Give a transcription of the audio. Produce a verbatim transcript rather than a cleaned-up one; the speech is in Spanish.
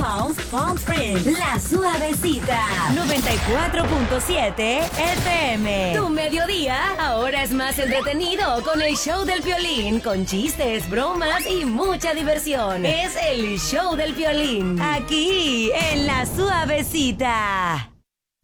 Palms, Palm Springs, La Suavecita, noventa y cuatro punto siete F M. Tu mediodía ahora es más entretenido con el show del Piolín, con chistes, bromas y mucha diversión. Es el show del Piolín, aquí en La Suavecita.